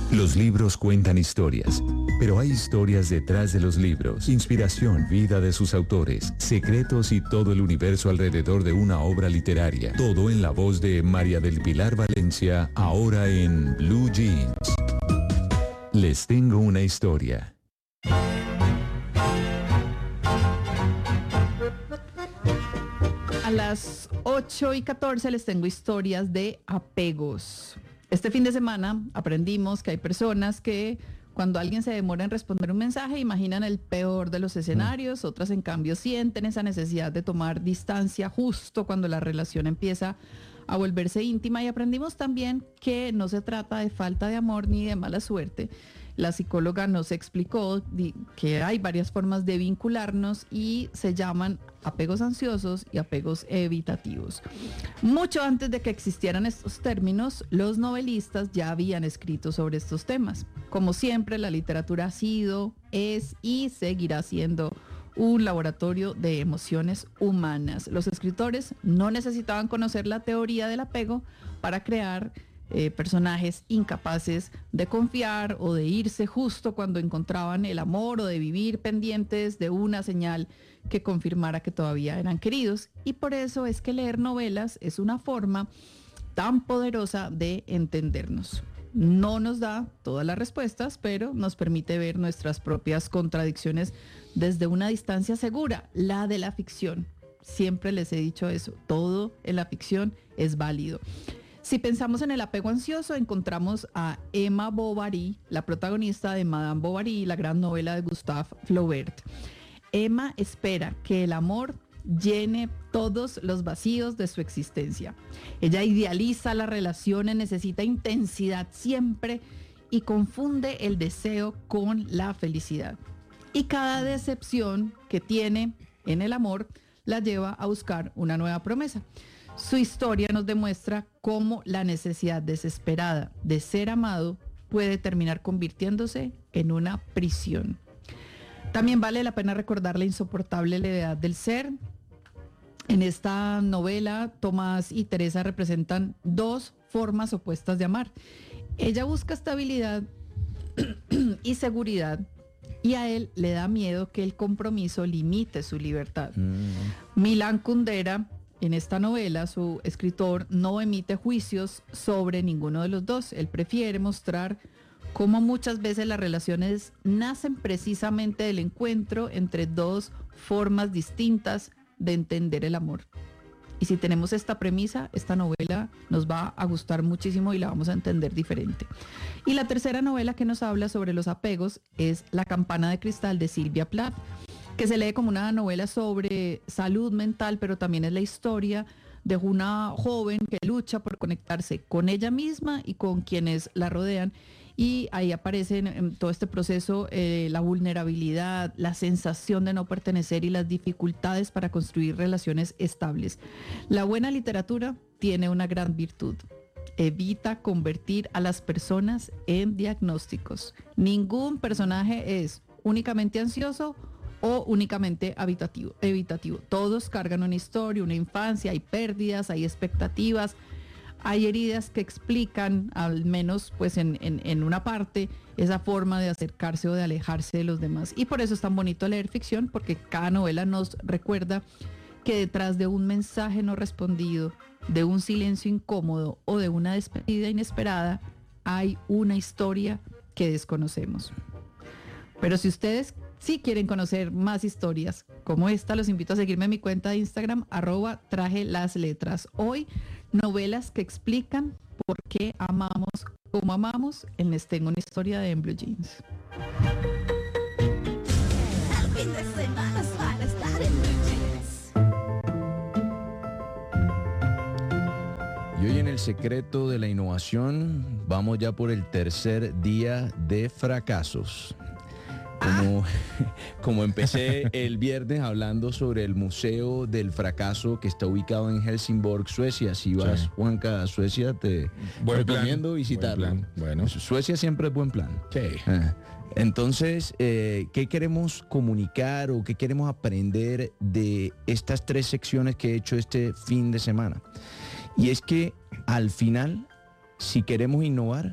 Los libros cuentan historias, pero hay historias detrás de los libros, inspiración, vida de sus autores, secretos y todo el universo alrededor de una obra literaria. Todo en la voz de María del Pilar Valencia, ahora en Blue Jeans. Les tengo una historia. A las 8:14 les tengo historias de apegos. Este fin de semana aprendimos que hay personas que cuando alguien se demora en responder un mensaje imaginan el peor de los escenarios, otras en cambio sienten esa necesidad de tomar distancia justo cuando la relación empieza a volverse íntima, y aprendimos también que no se trata de falta de amor ni de mala suerte. La psicóloga nos explicó que hay varias formas de vincularnos y se llaman apegos ansiosos y apegos evitativos. Mucho antes de que existieran estos términos, los novelistas ya habían escrito sobre estos temas. Como siempre, la literatura ha sido, es y seguirá siendo un laboratorio de emociones humanas. Los escritores no necesitaban conocer la teoría del apego para crear personajes incapaces de confiar o de irse justo cuando encontraban el amor, o de vivir pendientes de una señal que confirmara que todavía eran queridos. Y por eso es que leer novelas es una forma tan poderosa de entendernos. No nos da todas las respuestas, pero nos permite ver nuestras propias contradicciones desde una distancia segura, la de la ficción. Siempre les he dicho eso, todo en la ficción es válido. Si pensamos en el apego ansioso, encontramos a Emma Bovary, la protagonista de Madame Bovary, la gran novela de Gustave Flaubert. Emma espera que el amor llene todos los vacíos de su existencia. Ella idealiza las relaciones, necesita intensidad siempre y confunde el deseo con la felicidad. Y cada decepción que tiene en el amor la lleva a buscar una nueva promesa. Su historia nos demuestra cómo la necesidad desesperada de ser amado puede terminar convirtiéndose en una prisión. También vale la pena recordar la insoportable levedad del ser. En esta novela, Tomás y Teresa representan dos formas opuestas de amar. Ella busca estabilidad y seguridad, y a él le da miedo que el compromiso limite su libertad. Milan Kundera, en esta novela, su escritor, no emite juicios sobre ninguno de los dos. Él prefiere mostrar cómo muchas veces las relaciones nacen precisamente del encuentro entre dos formas distintas de entender el amor. Y si tenemos esta premisa, esta novela nos va a gustar muchísimo y la vamos a entender diferente. Y la tercera novela que nos habla sobre los apegos es La campana de cristal, de Sylvia Plath, que se lee como una novela sobre salud mental, pero también es la historia de una joven que lucha por conectarse con ella misma y con quienes la rodean. Y ahí aparece en todo este proceso la vulnerabilidad, la sensación de no pertenecer y las dificultades para construir relaciones estables. La buena literatura tiene una gran virtud: evita convertir a las personas en diagnósticos. Ningún personaje es únicamente ansioso o únicamente evitativo. Todos cargan una historia, una infancia, hay pérdidas, hay expectativas, hay heridas que explican, al menos pues en una parte, esa forma de acercarse o de alejarse de los demás. Y por eso es tan bonito leer ficción, porque cada novela nos recuerda que detrás de un mensaje no respondido, de un silencio incómodo o de una despedida inesperada, hay una historia que desconocemos. Pero si ustedes sí quieren conocer más historias como esta, los invito a seguirme en mi cuenta de Instagram, @trajelasletras. Hoy, novelas que explican por qué amamos como amamos. Les tengo una historia de Blue Jeans. El fin de semana es para estar en Blue Jeans. Y hoy en El secreto de la innovación vamos ya por el tercer día de fracasos. Como empecé el viernes hablando sobre el Museo del Fracaso que está ubicado en Helsingborg, Suecia. Si vas, sí, Juanca, a Suecia, te recomiendo visitarlo. Buen plan. Bueno. Suecia siempre es buen plan. Sí. Entonces, ¿qué queremos comunicar o qué queremos aprender de estas tres secciones que he hecho este fin de semana? Y es que al final, si queremos innovar,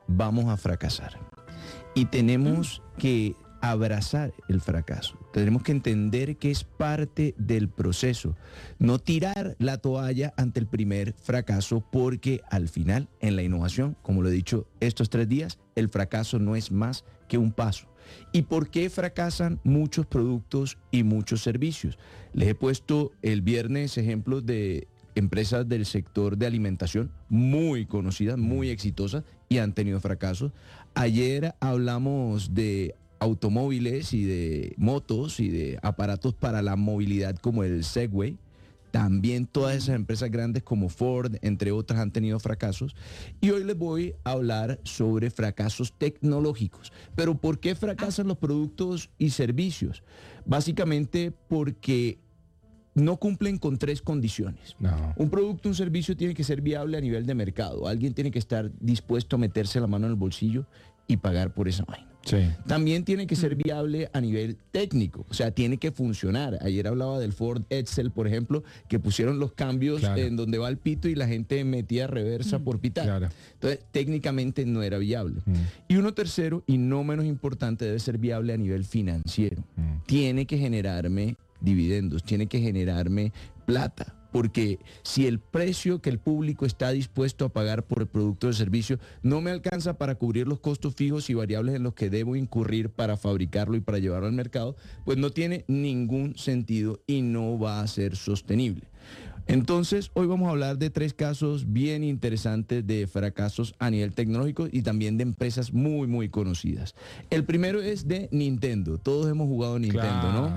vamos a fracasar. Y tenemos que abrazar el fracaso. Tenemos que entender que es parte del proceso. No tirar la toalla ante el primer fracaso, porque al final, en la innovación, como lo he dicho estos 3 días, el fracaso no es más que un paso. ¿Y por qué fracasan muchos productos y muchos servicios? Les he puesto el viernes ejemplos de empresas del sector de alimentación muy conocidas, muy exitosas y han tenido fracasos. Ayer hablamos de automóviles y de motos y de aparatos para la movilidad como el Segway. También todas esas empresas grandes como Ford, entre otras, han tenido fracasos. Y hoy les voy a hablar sobre fracasos tecnológicos. Pero ¿por qué fracasan los productos y servicios? Básicamente porque no cumplen con 3 condiciones. No. Un producto, un servicio tiene que ser viable a nivel de mercado. Alguien tiene que estar dispuesto a meterse la mano en el bolsillo y pagar por esa vaina. Sí. También tiene que ser viable a nivel técnico, o sea, tiene que funcionar. Ayer hablaba del Ford Edsel, por ejemplo, que pusieron los cambios en donde va el pito y la gente metía reversa por pitar. Claro. Entonces, técnicamente no era viable. Y uno tercero, y no menos importante, debe ser viable a nivel financiero. Tiene que generarme dividendos, tiene que generarme plata. Porque si el precio que el público está dispuesto a pagar por el producto o el servicio no me alcanza para cubrir los costos fijos y variables en los que debo incurrir para fabricarlo y para llevarlo al mercado, pues no tiene ningún sentido y no va a ser sostenible. Entonces, hoy vamos a hablar de 3 casos bien interesantes de fracasos a nivel tecnológico y también de empresas muy, muy conocidas. El primero es de Nintendo. Todos hemos jugado Nintendo, ¿no?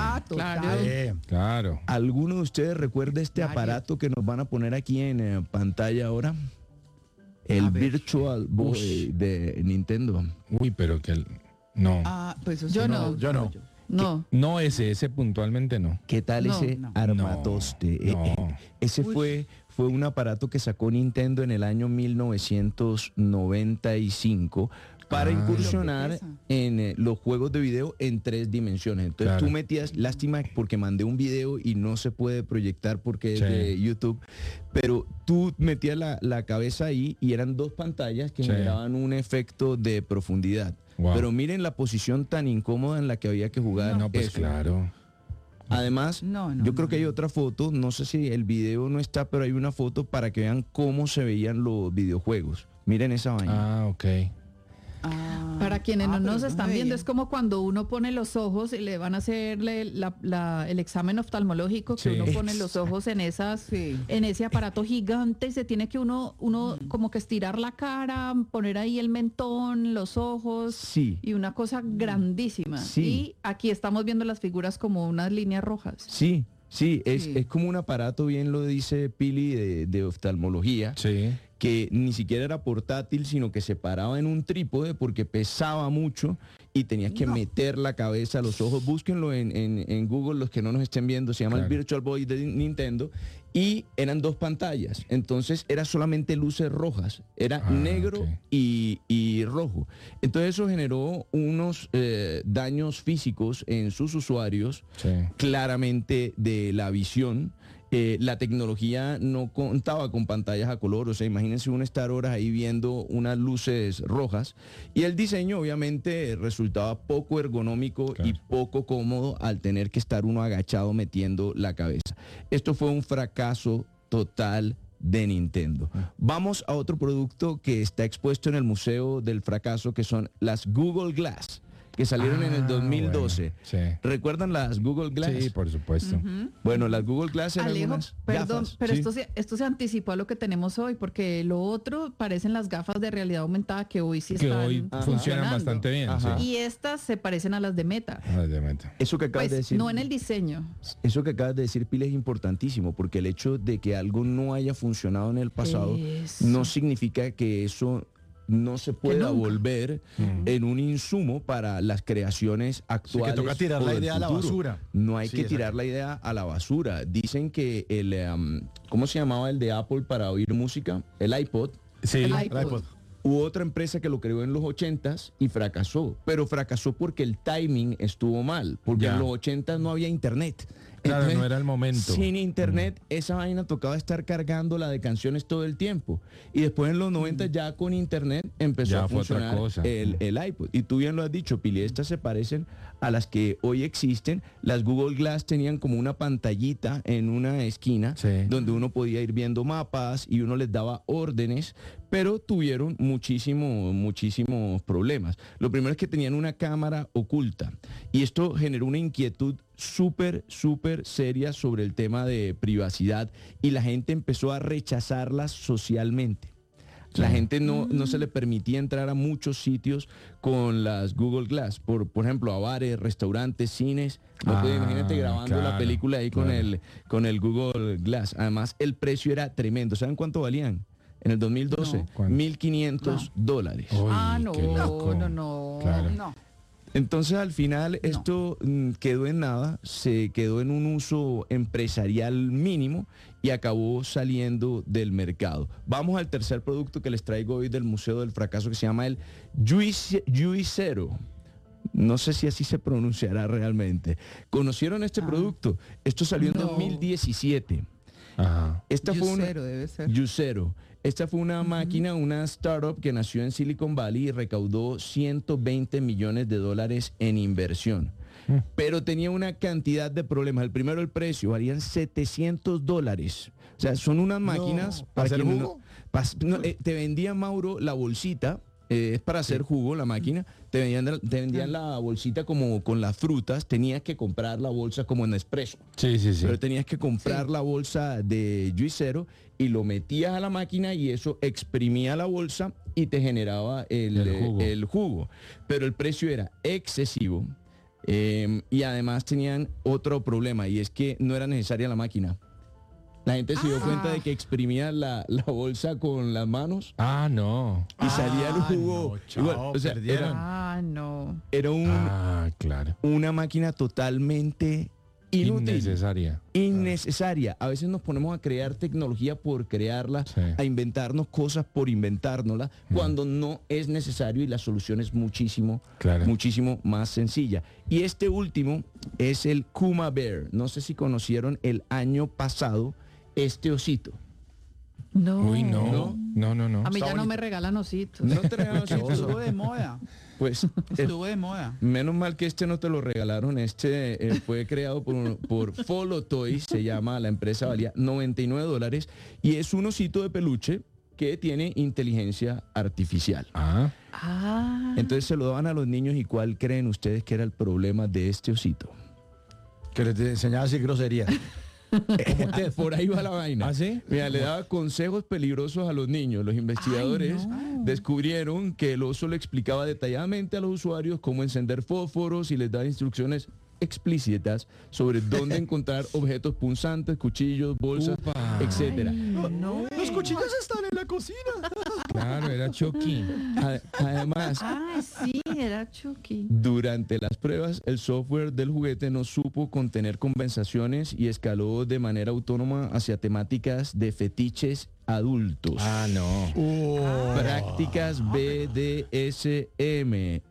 Claro. Claro. ¿Alguno de ustedes recuerda este aparato que nos van a poner aquí en pantalla ahora? El Virtual Boy de Nintendo. Uy, pero que no. Pues yo no. Yo no. No. No ese puntualmente no. ¿Qué tal No, ese no. armatoste? No. Ese fue un aparato que sacó Nintendo en el año 1995 para incursionar en los juegos de video en 3 dimensiones. Entonces tú metías, lástima porque mandé un video y no se puede proyectar porque es de YouTube, pero tú metías la cabeza ahí y eran 2 pantallas que generaban un efecto de profundidad. Wow. Pero miren la posición tan incómoda en la que había que jugar. No, pues eso. claro. Además, yo creo que hay otra foto, no sé si el video no está, pero hay una foto para que vean cómo se veían los videojuegos. Miren esa vaina. Ah, ok. Para quienes no nos pero están no viendo, veía. es como cuando uno pone los ojos y le van a hacerle el examen oftalmológico, que Sí. uno pone los ojos en Sí. en ese aparato gigante y se tiene que uno como que estirar la cara, poner ahí el mentón, los ojos Sí. y una cosa grandísima. Sí. Y aquí estamos viendo las figuras como unas líneas rojas. Sí, es como un aparato, bien lo dice Pili, de oftalmología. Sí. Que ni siquiera era portátil, sino que se paraba en un trípode porque pesaba mucho y tenías que meter la cabeza a los ojos. Búsquenlo en Google, los que no nos estén viendo, se llama el Virtual Boy de Nintendo, y eran 2 pantallas. Entonces era solamente luces rojas, era negro y rojo. Entonces eso generó unos daños físicos en sus usuarios, claramente de la visión. La tecnología no contaba con pantallas a color, o sea, imagínense uno estar horas ahí viendo unas luces rojas, y el diseño obviamente resultaba poco ergonómico y poco cómodo al tener que estar uno agachado metiendo la cabeza. Esto fue un fracaso total de Nintendo. Vamos a otro producto que está expuesto en el Museo del Fracaso, que son las Google Glass, que salieron en el 2012. Bueno, ¿Recuerdan las Google Glass? Sí, por supuesto. Bueno, las Google Glass eran Alejo, unas perdón, gafas. pero ¿sí? esto se anticipó a lo que tenemos hoy, porque lo otro parecen las gafas de realidad aumentada que hoy sí Que están hoy funcionan funcionando. bastante bien. Ajá. Sí. Y estas se parecen a las de Meta. Ah, de meta. Eso que acabas Pues de decir. no en el diseño. Eso que acabas de decir, Pile, es importantísimo, porque el hecho de que algo no haya funcionado en el pasado Eso. no significa que eso no se pueda nunca. volver en un insumo para las creaciones actuales. toca tirar o la del idea a la futuro. basura. No hay Sí, que exacto. tirar la idea a la basura. Dicen que ¿cómo se llamaba el de Apple para oír música? El iPod. Sí. El El iPod. iPod. Hubo otra empresa que lo creó en los 80s y fracasó, pero fracasó porque el timing estuvo mal, porque Ya. en los 80s no había internet. Claro, Entonces, no era el momento. sin internet, esa vaina tocaba estar cargándola de canciones todo el tiempo. Y después en los 90 ya con internet empezó Ya a fue otra funcionar cosa. el iPod. Y tú bien lo has dicho, Pili, estas se parecen a las que hoy existen. Las Google Glass tenían como una pantallita en una esquina Sí. donde uno podía ir viendo mapas y uno les daba órdenes, pero tuvieron muchísimos problemas. Lo primero es que tenían una cámara oculta y esto generó una inquietud súper seria sobre el tema de privacidad y la gente empezó a rechazarlas socialmente. La gente no se le permitía entrar a muchos sitios con las Google Glass, por ejemplo, a bares, restaurantes, cines. No puede, imagínate grabando la claro, película ahí con claro. con el Google Glass. Además, el precio era tremendo. ¿Saben cuánto valían? En el 2012, No. ¿Cuánto? $1,500. Uy, no, qué loco. no. Claro. No. Entonces al final esto quedó en nada, se quedó en un uso empresarial mínimo y acabó saliendo del mercado. Vamos al tercer producto que les traigo hoy del Museo del Fracaso, que se llama el Juicero. No sé si así se pronunciará realmente. ¿Conocieron este producto? Esto salió en No. 2017. Ajá. Esta fue una... Juicero debe ser. Juicero. Esta fue una máquina, una startup que nació en Silicon Valley y recaudó $120 millones en inversión. Pero tenía una cantidad de problemas. El primero, el precio, valían $700. O sea, son unas máquinas ¿para hacer quienes jugo? te vendía, Mauro, la bolsita. Es para hacer jugo la máquina. Te vendían la bolsita como con las frutas. Tenías que comprar la bolsa como en Nespresso. Sí. Pero tenías que comprar la bolsa de Juicero y lo metías a la máquina y eso exprimía la bolsa y te generaba el jugo. Pero el precio era excesivo y además tenían otro problema y es que no era necesaria la máquina. La gente se dio cuenta de que exprimía la bolsa con las manos Ah, no. y salía el jugo. no, chao, Igual, o sea, perdieron. No. era Claro. una máquina totalmente inútil. Innecesaria. A veces nos ponemos a crear tecnología por crearla, Sí. a inventarnos cosas por inventárnosla, cuando no es necesario y la solución es muchísimo más sencilla. Y este último es el Kuma Bear. No sé si conocieron el año pasado este osito. No. Uy, no. No. A mí ya no me regalan ositos. No te regalan ositos. Estuvo de moda. Pues Estuvo de moda. menos mal que este no te lo regalaron. Este fue creado por Follow Toys, se llama la empresa, valía $99 y es un osito de peluche que tiene inteligencia artificial. Ah. Entonces se lo daban a los niños y ¿cuál creen ustedes que era el problema de este osito? Que les enseñaba así groserías. Por ahí va la vaina. ¿Ah, sí? Mira, le daba consejos peligrosos a los niños. Los investigadores descubrieron que el oso le explicaba detalladamente a los usuarios cómo encender fósforos y les daba instrucciones explícitas sobre dónde encontrar objetos punzantes, cuchillos, bolsas, etcétera. No. Los cuchillos están en la cocina. Claro, era Chucky. Además, Ah, sí, era Chucky. durante las pruebas, el software del juguete no supo contener conversaciones y escaló de manera autónoma hacia temáticas de fetiches adultos. No. Prácticas BDSM,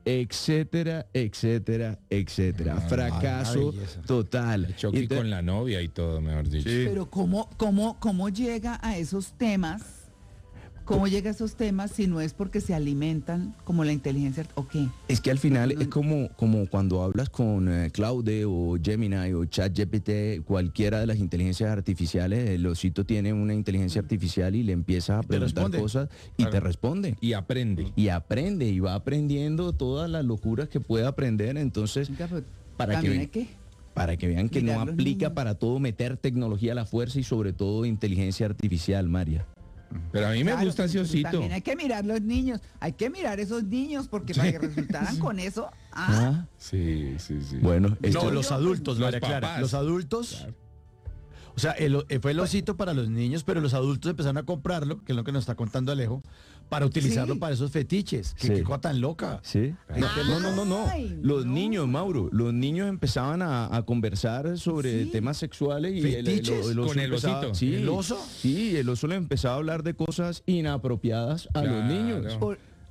etcétera. Fracaso belleza. total. Chucky Entonces, con la novia y todo, mejor dicho. Pero ¿cómo llega a esos temas? ¿Cómo llega a esos temas si no es porque se alimentan como la inteligencia o qué? es que al final es como cuando hablas con Claude o Gemini o ChatGPT, cualquiera de las inteligencias artificiales, el osito tiene una inteligencia artificial y le empiezas a preguntar responde. cosas y te responde. Y aprende. Y aprende y va aprendiendo todas las locuras que puede aprender. Entonces, Oiga, pero para que, también vean, hay que para que vean que no mirar los aplica niños. para todo meter tecnología a la fuerza y sobre todo inteligencia artificial, María. Pero a mí me Claro, gusta ese pero osito. También hay que mirar los niños, hay que mirar esos niños porque para que resultaran con eso. Ah, Sí. bueno, esto- No, los adultos, Los María Clara. papás. Los adultos. O sea, fue el osito para los niños, pero los adultos empezaron a comprarlo, que es lo que nos está contando Alejo, para utilizarlo Sí. para esos fetiches. Sí. Qué cosa tan loca. ¿Sí? No. Ay, Los no. niños, Mauro, los niños empezaban a conversar sobre Sí. temas sexuales y ¿Fetiches? oso Con el empezaba- osito. Sí, ¿El oso? Sí, el oso le empezaba a hablar de cosas inapropiadas a los Claro. niños. Por-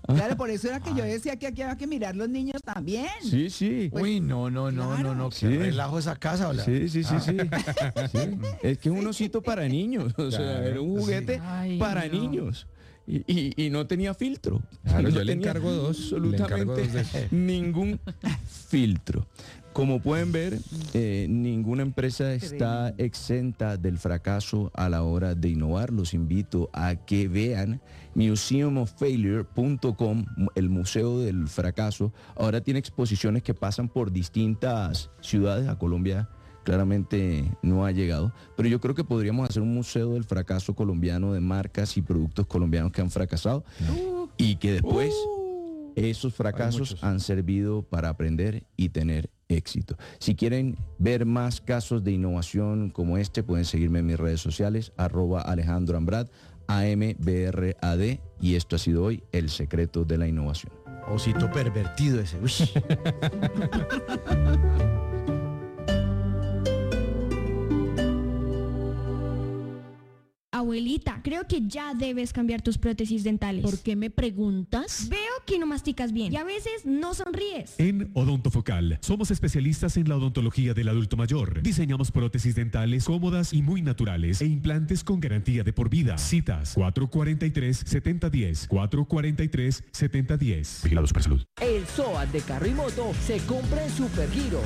Claro, por eso era que yo decía que aquí había que mirar los niños también. Sí, sí. Uy, no, claro. qué Sí. relajo esa casa, hola. Sí. Sí. Es que es un osito para niños. O sea, Claro, era un juguete Ay, para no. niños. Y no tenía filtro. Claro, No yo le tenía encargo dos. Le encargo absolutamente dos de esos. ningún filtro. Como pueden ver, ninguna empresa está exenta del fracaso a la hora de innovar. Los invito a que vean museumoffailure.com, el Museo del Fracaso. Ahora tiene exposiciones que pasan por distintas ciudades. A Colombia claramente no ha llegado, pero yo creo que podríamos hacer un museo del fracaso colombiano, de marcas y productos colombianos que han fracasado y que después esos fracasos muchos. han servido para aprender y tener éxito. Si quieren ver más casos de innovación como este, pueden seguirme en mis redes sociales, @AlejandroAmbrad, AMBRAD, y esto ha sido hoy El Secreto de la Innovación. Osito pervertido ese. Uy. Abuelita, creo que ya debes cambiar tus prótesis dentales. ¿Por qué me preguntas? Veo que no masticas bien y a veces no sonríes. En Odontofocal somos especialistas en la odontología del adulto mayor. Diseñamos prótesis dentales cómodas y muy naturales e implantes con garantía de por vida. Citas 443-7010, 443-7010. Vigilados por salud. El SOAT de carro y moto se compra en Supergiro.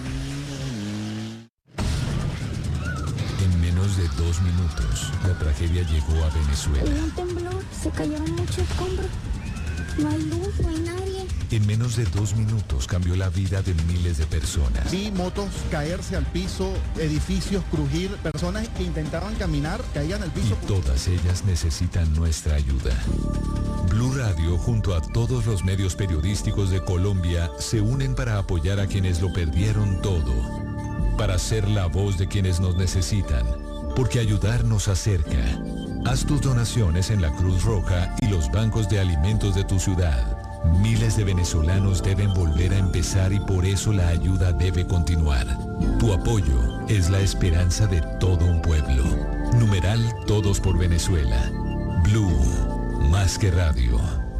En menos de 2 minutos, la tragedia llegó a Venezuela. Hubo un temblor, se cayeron muchos escombros. No hay luz, no hay nadie. En menos de 2 minutos cambió la vida de miles de personas. Vi motos caerse al piso, edificios crujir, personas que intentaban caminar, caían al piso. Y todas ellas necesitan nuestra ayuda. Blue Radio, junto a todos los medios periodísticos de Colombia, se unen para apoyar a quienes lo perdieron todo. Para ser la voz de quienes nos necesitan. Porque ayudar nos acerca. Haz tus donaciones en la Cruz Roja y los bancos de alimentos de tu ciudad. Miles de venezolanos deben volver a empezar y por eso la ayuda debe continuar. Tu apoyo es la esperanza de todo un pueblo. Numeral Todos por Venezuela. Blue, más que radio.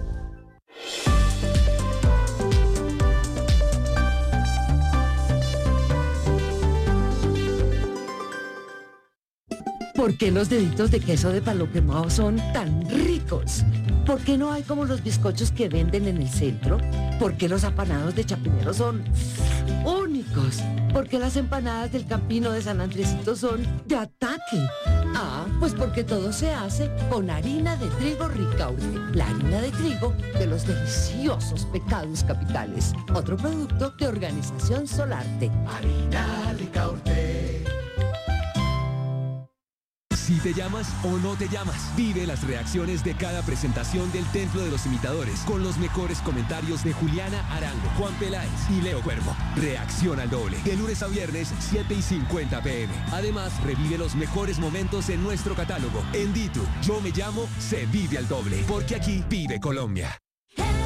¿Por qué los deditos de queso de palo quemado son tan ricos? ¿Por qué no hay como los bizcochos que venden en el centro? ¿Por qué los apanados de Chapinero son únicos? ¿Por qué las empanadas del Campino de San Andresito son de ataque? Ah, pues porque todo se hace con harina de trigo Ricaurte, la harina de trigo de los deliciosos pecados capitales. Otro producto de Organización Solarte. Harina Ricaurte. Si te llamas o no te llamas, vive las reacciones de cada presentación del Templo de los Imitadores con los mejores comentarios de Juliana Arango, Juan Peláez y Leo Cuervo. Reacción al doble, de lunes a viernes, 7:50 p.m. Además, revive los mejores momentos en nuestro catálogo. En Ditu, Yo Me Llamo, se vive al doble, porque aquí vive Colombia.